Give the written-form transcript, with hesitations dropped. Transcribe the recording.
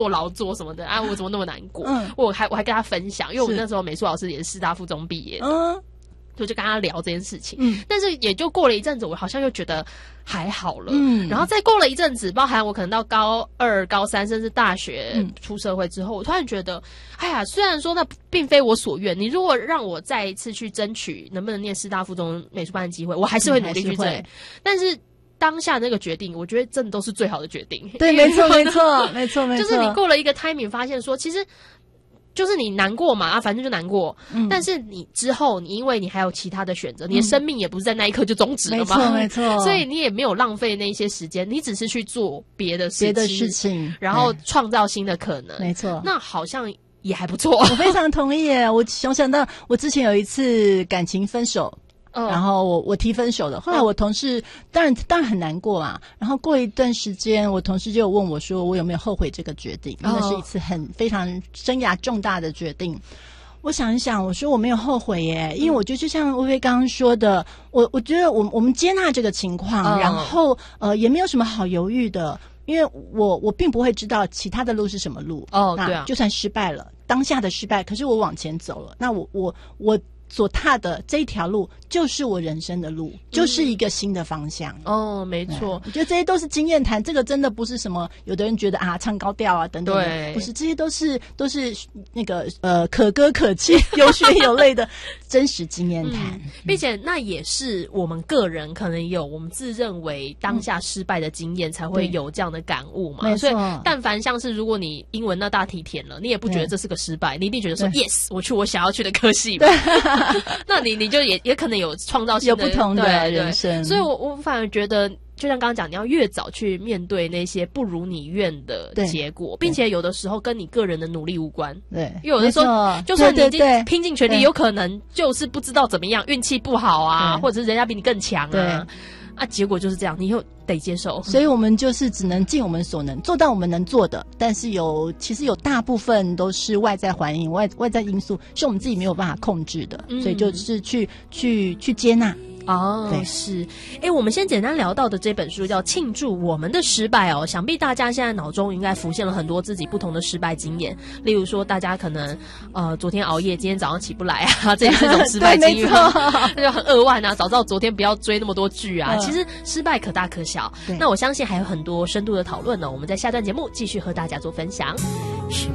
做劳作什么的啊，我怎么那么难过？我还跟他分享，因为我那时候美术老师也是师大附中毕业的，我就跟他聊这件事情。但是也就过了一阵子，我好像又觉得还好了。然后再过了一阵子，包含我可能到高2、高3，甚至大学出社会之后，我突然觉得，哎呀，虽然说那并非我所愿，你如果让我再一次去争取能不能念师大附中美术班的机会，我还是会努力去争。但是当下那个决定，我觉得真的都是最好的决定。 对，没错，没错，没错，没错。 就是你过了一个 timing， 发现说，其实就是你难过嘛，反正就难过。但是你之后，你因为你还有其他的选择，你的生命也不是在那一刻就终止了嘛， 没错，没错。 所以你也没有浪费那一些时间，你只是去做别的事情， 然后创造新的可能。 没错， 那好像也还不错。 我非常同意耶。我想到我之前有一次感情分手。然后我提分手了，后来我同事当然很难过嘛。然后过一段时间，我同事就有问我说，我有没有后悔这个决定？那是一次非常生涯重大的决定。我想一想，我说我没有后悔耶，因为我觉得就像薇薇刚刚说的，我觉得我们接纳这个情况，然后也没有什么好犹豫的，因为我并不会知道其他的路是什么路。对啊，就算失败了，当下的失败，可是我往前走了，那我所踏的这一条路就是我人生的路，就是一个新的方向。 没错， 我觉得这些都是经验谈，这个真的不是什么有的人觉得啊唱高调啊等等的，不是，这些都是那个可歌可泣、有血有泪的真实经验谈。 并且那也是我们个人可能有我们自认为当下失败的经验，才会有这样的感悟嘛。所以但凡像是如果你英文那大题填了，你也不觉得这是个失败，你一定觉得说 yes， 我去我想要去的科系嘛。那你就也可能有创造性的有不同的人生。 所以我反而觉得，就像刚刚讲，你要越早去面对那些不如你愿的结果，并且有的时候跟你个人的努力无关。 对， 因为有的时候就算你已经拼尽全力，有可能就是不知道怎么样，运气不好啊，或者是人家比你更强啊，结果就是这样，你又得接受。 所以我们就是只能尽我们所能，做到我们能做的。但是其实有大部分都是外在环境、外在因素，是我们自己没有办法控制的。所以就是去接纳。 对，是。我们先简单聊到的这本书叫《庆祝我们的失败》哦，想必大家现在脑中应该浮现了很多自己不同的失败经验，例如说大家可能昨天熬夜，今天早上起不来啊，这也是一种失败经验，那就很扼腕啊，早知道昨天不要追那么多剧啊。其实失败可大可小，那我相信还有很多深度的讨论呢，我们在下段节目继续和大家做分享。